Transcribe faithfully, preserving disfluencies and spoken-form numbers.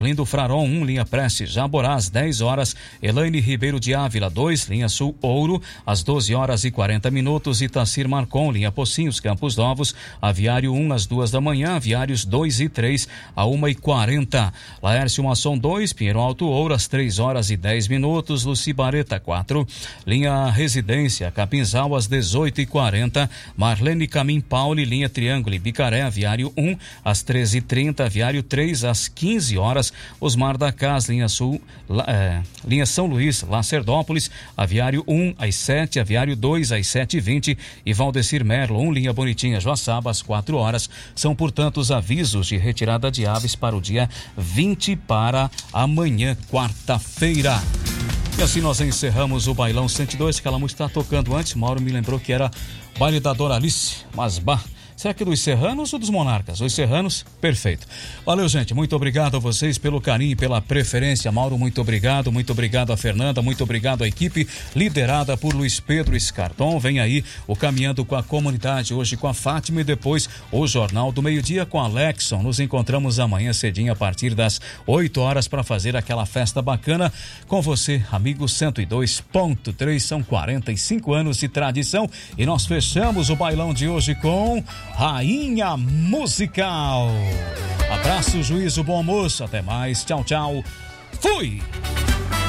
Lindo Fraron um, linha Prestes, Jaborás, dez horas, Elaine Ribeiro de Ávila dois, linha Sul Ouro, às doze horas e quarenta minutos, Itacir Marcon, linha Pocinhos, Campos Novos, Aviário um às duas da manhã, Aviários dois e três a uma e quarenta. Laércio Masson dois, Pinheiro Alto Ouro, às três horas e dez minutos, Luci Bareta quatro, linha Residência, Capinzal, às dezoito e quarenta, Marlene Camim Pauli, linha Triângulo e Bicaré, Aviário um, às treze e trinta, Aviário três, às quinze horas, Osmar da Cas, linha Sul, é, linha São Luís, Lacerdópolis, Aviário um às sete, Aviário dois às sete e vinte e Valdecir Merlo um, linha Bonitinha, Joaçaba, às quatro horas. São, portanto, os avisos de retirada de aves para o dia vinte, para amanhã, quarta-feira. E assim nós encerramos o Bailão cento e dois, aquela música está tocando antes, Mauro me lembrou que era Baile da Doralice, mas bah, será que dos Serranos ou dos Monarcas? Os Serranos, perfeito. Valeu, gente, muito obrigado a vocês pelo carinho e pela preferência. Mauro, muito obrigado, muito obrigado a Fernanda, muito obrigado à equipe liderada por Luiz Pedro Escarton. Vem aí o Caminhando com a Comunidade, hoje com a Fátima e depois o Jornal do Meio-Dia com a Alexson. Nos encontramos amanhã cedinho a partir das oito horas para fazer aquela festa bacana com você, amigo. Cento e dois ponto três, são quarenta e cinco anos de tradição e nós fechamos o bailão de hoje com Rainha Musical. Abraço, juízo, bom almoço, até mais, tchau, tchau, fui!